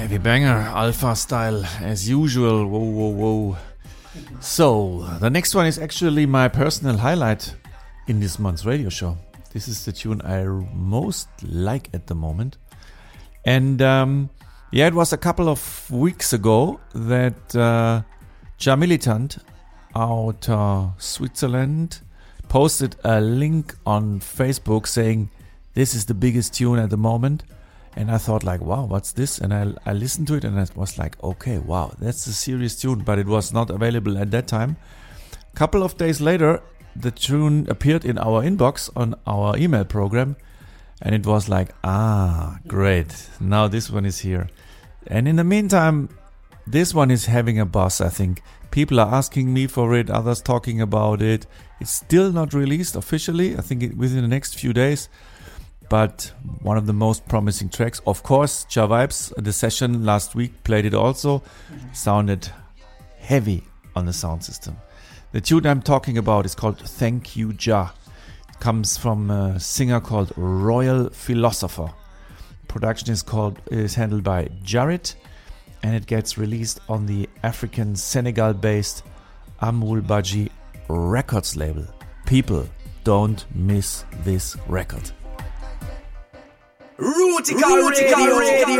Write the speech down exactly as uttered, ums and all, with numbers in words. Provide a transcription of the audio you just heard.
Heavy banger, Alpha style, as usual. Whoa, whoa, whoa. So, the next one is actually my personal highlight in this month's radio show. This is the tune I most like at the moment. And um, yeah, it was a couple of weeks ago that uh, Ja Militant out uh, Switzerland posted a link on Facebook saying, this is the biggest tune at the moment. And I thought like, wow, what's this? And I, I listened to it and I was like, okay, wow, that's a serious tune. But it was not available at that time. A couple of days later, the tune appeared in our inbox on our email program. And it was like, ah, great. Now this one is here. And in the meantime, this one is having a buzz, I think. People are asking me for it, others talking about it. It's still not released officially. I think it, within the next few days. But one of the most promising tracks. Of course, Ja Vibes, the session last week, played it also. Sounded heavy on the sound system. The tune I'm talking about is called Thank You Ja. It comes from a singer called Royal Philosopher. Production is called is handled by Jared. And it gets released on the African Senegal-based Amul Baji Records label. People, don't miss this record. Rootica Radio. Radio.